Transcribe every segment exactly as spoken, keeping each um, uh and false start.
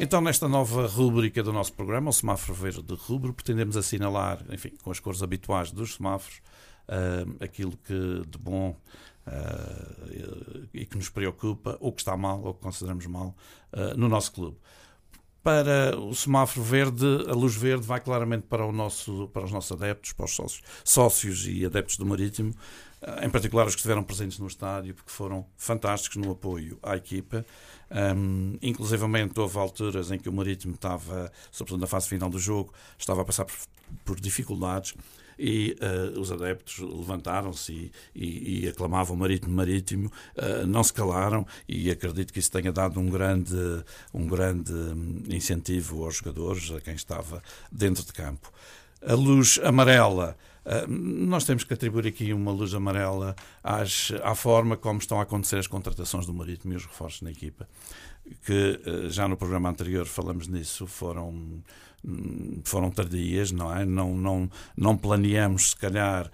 Então, nesta nova rúbrica do nosso programa, o Semáforo Verde Rubro, pretendemos assinalar, enfim, com as cores habituais dos semáforos, uh, aquilo que de bom uh, e que nos preocupa, ou que está mal, ou que consideramos mal, uh, no nosso clube. Para o semáforo verde, a luz verde vai claramente para, o nosso, para os nossos adeptos, para os sócios, sócios e adeptos do Marítimo, em particular os que estiveram presentes no estádio, porque foram fantásticos no apoio à equipa. Um, inclusivamente houve alturas em que o Marítimo estava, sobretudo na fase final do jogo, estava a passar por, por dificuldades, e uh, os adeptos levantaram-se e, e, e aclamavam Marítimo, Marítimo, uh, não se calaram, e acredito que isso tenha dado um grande, um grande incentivo aos jogadores, a quem estava dentro de campo. A luz amarela, uh, nós temos que atribuir aqui uma luz amarela às, à forma como estão a acontecer as contratações do Marítimo e os reforços na equipa, que uh, já no programa anterior falamos nisso, foram... foram tardias, não é? Não, não, não planeamos, se calhar,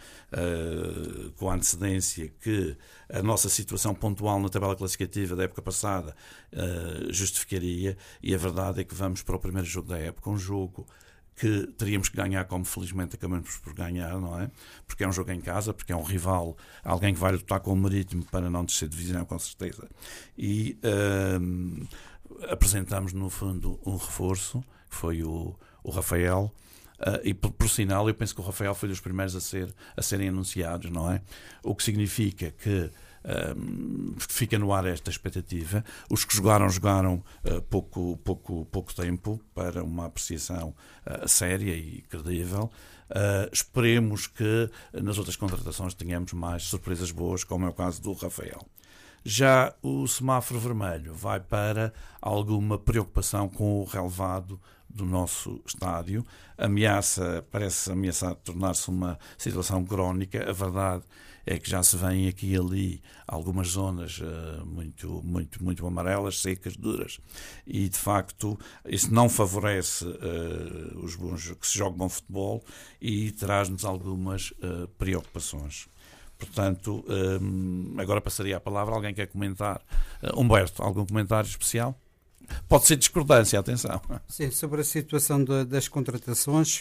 uh, com antecedência, que a nossa situação pontual na tabela classificativa da época passada uh, justificaria, e a verdade é que vamos para o primeiro jogo da época, um jogo que teríamos que ganhar, como felizmente acabamos por ganhar, não é? Porque é um jogo em casa, porque é um rival, alguém que vai lutar com o Marítimo para não descer de divisão, com certeza. E uh, apresentamos, no fundo, um reforço, que foi o, o Rafael, uh, e por, por sinal eu penso que o Rafael foi dos primeiros a, ser, a serem anunciados, não é? O que significa que um, fica no ar esta expectativa. Os que jogaram, jogaram uh, pouco, pouco, pouco tempo para uma apreciação uh, séria e credível. Uh, esperemos que nas outras contratações tenhamos mais surpresas boas, como é o caso do Rafael. Já o semáforo vermelho vai para alguma preocupação com o relevado do nosso estádio. Ameaça, parece ameaçar tornar-se uma situação crónica. A verdade é que já se vêem aqui e ali algumas zonas uh, muito, muito, muito amarelas, secas, duras. E, de facto, isso não favorece uh, os bons, que se jogue bom futebol, e traz-nos algumas uh, preocupações. Portanto, um, agora passaria a palavra. Alguém quer comentar? Uh, Humberto, algum comentário especial? Pode ser discordância, atenção. Sim, sobre a situação de, das contratações,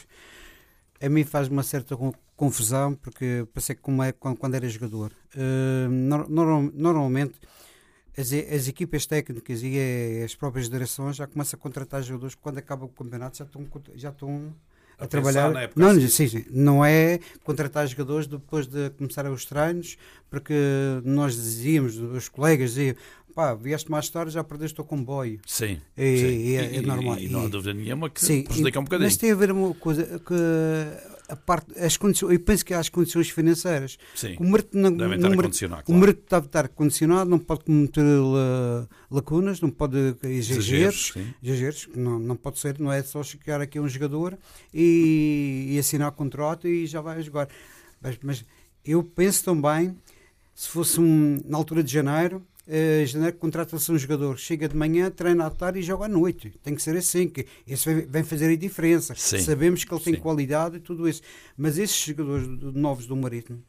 a mim faz uma certa confusão, porque pensei que como é quando era jogador. Uh, normal, normalmente as, as equipas técnicas e as próprias direções já começam a contratar jogadores quando acaba o campeonato, já estão, já estão a, a trabalhar. Não, assim. sim, sim, não é contratar jogadores depois de começar os treinos, porque nós dizíamos, os colegas diziam: pá, vieste mais tarde, já perdeste o comboio. Sim, e, sim. E, é, e, é normal. E, e não há dúvida nenhuma que sim, prejudica um bocadinho. Mas tem a ver uma coisa, que a parte, as condições, eu penso que há as condições financeiras. Sim, o mercado não, devem estar a condicionar, claro. O mercado deve estar condicionado, não pode cometer uh, lacunas, não pode exageros, exageros não, não pode ser, não é só chegar aqui um jogador e, e assinar o contrato e já vai jogar. Mas, mas eu penso também, se fosse um, na altura de janeiro, Uh, janeiro contrata-se um jogador, chega de manhã, treina à tarde e joga à noite. Tem que ser assim, que isso vem, vem fazer a diferença. Sim, sabemos que ele tem sim. qualidade e tudo isso, mas esses jogadores novos do Marítimo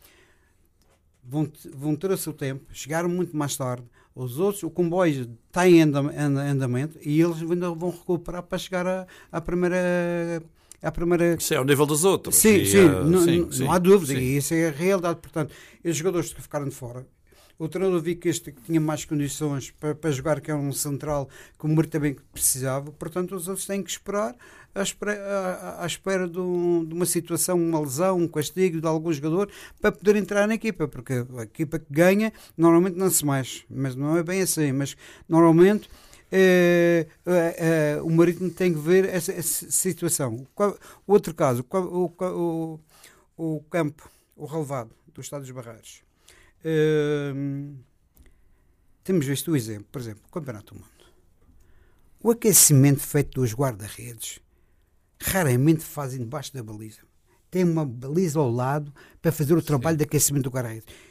vão, vão ter o seu tempo, chegaram muito mais tarde. Os outros, o comboio está em andamento e eles ainda vão recuperar para chegar à, à primeira... À primeira... Isso é o nível dos outros. Sim, e, sim, uh, não, sim, não, sim, não há dúvida, sim. e isso é a realidade. Portanto, os jogadores que ficaram de fora, o treinador viu que este que tinha mais condições para, para jogar, que é um central que o Marítimo também precisava, portanto os outros têm que esperar à espera, à, à espera de, um, de uma situação, uma lesão, um castigo de algum jogador para poder entrar na equipa, porque a equipa que ganha normalmente não se mexe, mas não é bem assim, mas normalmente é, é, é, o Marítimo tem que ver essa, essa situação. O outro caso, o, o, o campo, o relevado do Estádio dos Barreiros. Uh, temos visto o exemplo, por exemplo, o Campeonato do Mundo. O aquecimento feito dos guarda-redes raramente fazem debaixo da baliza. Tem uma baliza ao lado para fazer o trabalho Sim. de aquecimento do guarda-redes.